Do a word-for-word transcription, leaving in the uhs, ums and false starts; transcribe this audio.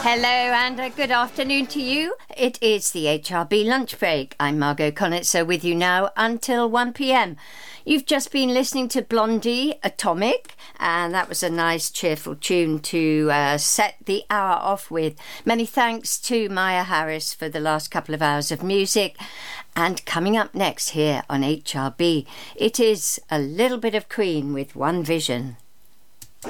Hello and a good afternoon to you. It is the H R B lunch break. I'm Margot Conitzer with you now until one p.m. You've just been listening to Blondie, Atomic, and that was a nice cheerful tune to uh, set the hour off with. Many thanks to Maya Harris for the last couple of hours of music. And coming up next here on H R B, it is a little bit of Queen with One Vision.